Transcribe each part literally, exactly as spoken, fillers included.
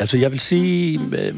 Altså, jeg vil sige... Øh,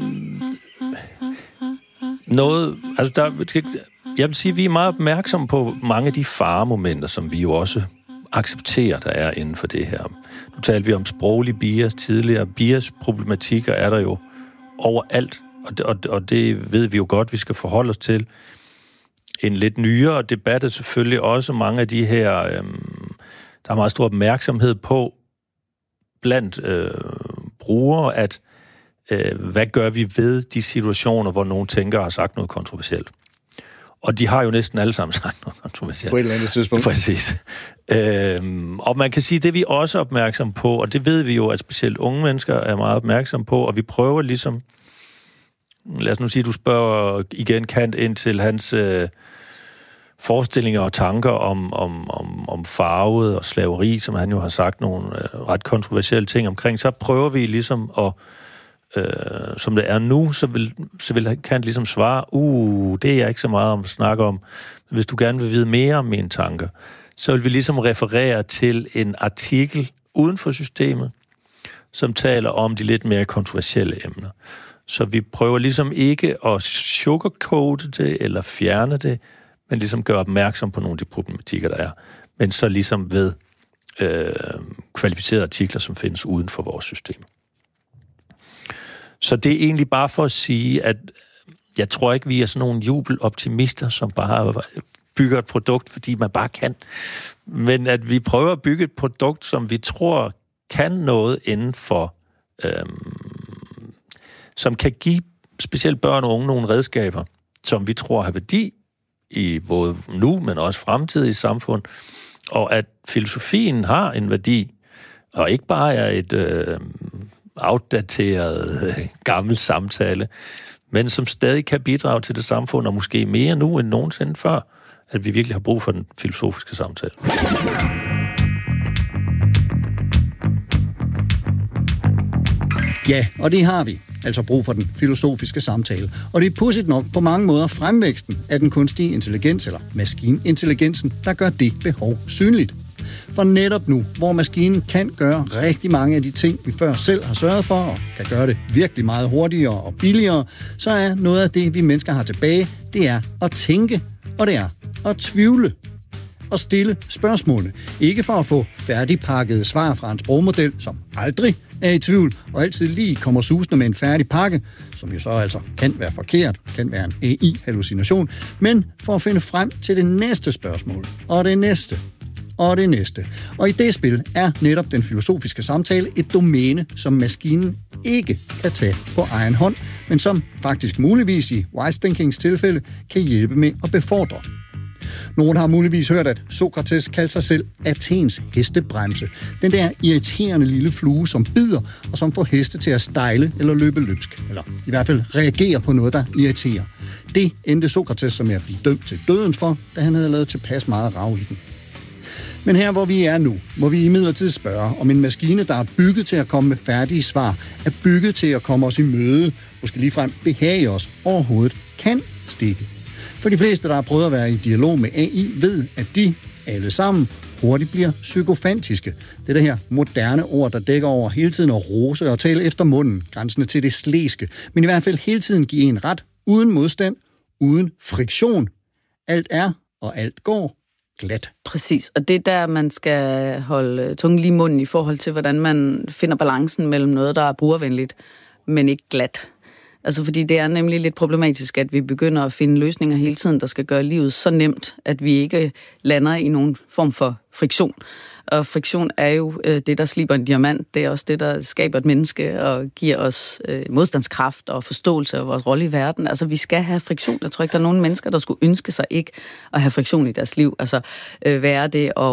noget... Altså, der, jeg vil sige, at vi er meget opmærksomme på mange af de faremomenter, som vi jo også accepterer, der er inden for det her. Nu talte vi om sproglig bias tidligere. Bias-problematikker er der jo overalt, og det, og, og det ved vi jo godt, vi skal forholde os til. En lidt nyere debat er selvfølgelig også mange af de her... Øh, der er meget stor opmærksomhed på blandt øh, brugere, at øh, hvad gør vi ved de situationer, hvor nogen tænker og har sagt noget kontroversielt. Og de har jo næsten alle sammen sagt noget kontroversielt. På et eller andet tidspunkt. Præcis. Øhm, og man kan sige, det er vi også opmærksom på, og det ved vi jo, at specielt unge mennesker er meget opmærksom på, og vi prøver ligesom, lad os nu sige, du spørger igen Kant ind til hans øh, forestillinger og tanker om, om, om, om farvet og slaveri, som han jo har sagt nogle øh, ret kontroversielle ting omkring, så prøver vi ligesom at Øh, som det er nu, så vil, så vil Kant ligesom svare, uh, det er jeg ikke så meget om at snakke om. Men hvis du gerne vil vide mere om mine tanker, så vil vi ligesom referere til en artikel uden for systemet, som taler om de lidt mere kontroversielle emner. Så vi prøver ligesom ikke at sugarcoate det, eller fjerne det, men ligesom gøre opmærksom på nogle af de problematikker, der er. Men så ligesom ved øh, kvalificerede artikler, som findes uden for vores system. Så det er egentlig bare for at sige, at jeg tror ikke, vi er sådan nogle jubeloptimister, som bare bygger et produkt, fordi man bare kan. Men at vi prøver at bygge et produkt, som vi tror kan noget inden for, øhm, som kan give specielt børn og unge nogle redskaber, som vi tror har værdi i både nu, men også fremtidigt samfund, og at filosofien har en værdi, og ikke bare er et... Øh, outdateret, gammel samtale, men som stadig kan bidrage til det samfund, og måske mere nu end nogensinde før, at vi virkelig har brug for den filosofiske samtale. Ja, og det har vi. Altså brug for den filosofiske samtale. Og det er pudsigt nok på mange måder fremvæksten af den kunstige intelligens, eller maskinintelligensen, der gør det behov synligt. For netop nu, hvor maskinen kan gøre rigtig mange af de ting, vi før selv har sørget for, og kan gøre det virkelig meget hurtigere og billigere, så er noget af det, vi mennesker har tilbage, det er at tænke, og det er at tvivle og stille spørgsmålene. Ikke for at få færdigpakkede svar fra en sprogmodel, som aldrig er i tvivl, og altid lige kommer susende med en færdig pakke, som jo så altså kan være forkert, kan være en A I-hallucination, men for at finde frem til det næste spørgsmål, og det næste, og det næste. Og i det spil er netop den filosofiske samtale et domæne, som maskinen ikke kan tage på egen hånd, men som faktisk muligvis i wise thinkings tilfælde kan hjælpe med at befordre. Nogen har muligvis hørt, at Sokrates kaldte sig selv Athens hestebremse. Den der irriterende lille flue, som bider og som får heste til at stejle eller løbe løbsk. Eller i hvert fald reagere på noget, der irriterer. Det endte Sokrates som at blive dømt til døden for, da han havde lavet tilpas meget rav i den. Men her, hvor vi er nu, må vi imidlertid spørge, om en maskine, der er bygget til at komme med færdige svar, er bygget til at komme os i møde, måske ligefrem behage os overhovedet, kan stikke. For de fleste, der har prøvet at være i dialog med A I, ved, at de alle sammen hurtigt bliver psykofantiske. Det er det her moderne ord, der dækker over hele tiden at rose og tale efter munden, grænsende til det slæske, men i hvert fald hele tiden give en ret, uden modstand, uden friktion. Alt er, og alt går glat. Præcis, og det er der, man skal holde tungen lige i munden i forhold til, hvordan man finder balancen mellem noget, der er brugervenligt, men ikke glat. Altså, fordi det er nemlig lidt problematisk, at vi begynder at finde løsninger hele tiden, der skal gøre livet så nemt, at vi ikke lander i nogen form for friktion. Og friktion er jo øh, det, der sliber en diamant. Det er også det, der skaber et menneske og giver os øh, modstandskraft og forståelse af vores rolle i verden. Altså, vi skal have friktion. Jeg tror ikke, der er nogen mennesker, der skulle ønske sig ikke at have friktion i deres liv. Altså, øh, være det at